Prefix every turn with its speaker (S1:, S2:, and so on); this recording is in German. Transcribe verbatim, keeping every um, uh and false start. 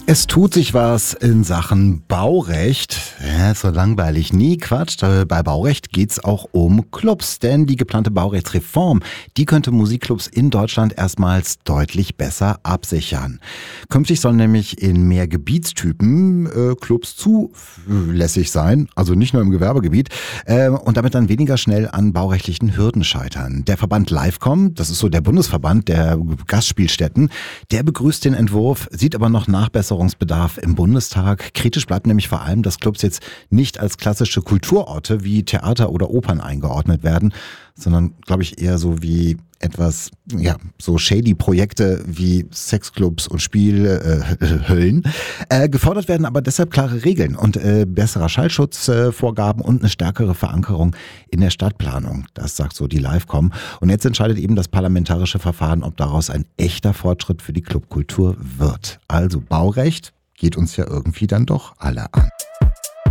S1: Es tut sich was in Sachen Baurecht. Ja, ist so langweilig. Nie Quatsch. Bei Baurecht geht's auch um Clubs. Denn die geplante Baurechtsreform, die könnte Musikclubs in Deutschland erstmals deutlich besser absichern. Künftig sollen nämlich in mehr Gebietstypen äh, Clubs zulässig sein. Also nicht nur im Gewerbegebiet. Äh, und damit dann weniger schnell an baurechtlichen Hürden scheitern. Der Verband Livecom, das ist so der Bundesverband der Gastspielstätten, der begrüßt den Entwurf, sieht aber noch Nachbesserungsbedarf im Bundestag. Kritisch bleibt nämlich vor allem, dass Clubs jetzt nicht als klassische Kulturorte wie Theater oder Opern eingeordnet werden, sondern, glaube ich, eher so wie etwas, ja, so shady Projekte wie Sexclubs und Spielhöllen. Äh, äh, gefordert werden aber deshalb klare Regeln und äh, besserer Schallschutzvorgaben äh, und eine stärkere Verankerung in der Stadtplanung. Das sagt so die Livecom. Und jetzt entscheidet eben das parlamentarische Verfahren, ob daraus ein echter Fortschritt für die Clubkultur wird. Also Baurecht geht uns ja irgendwie dann doch alle an.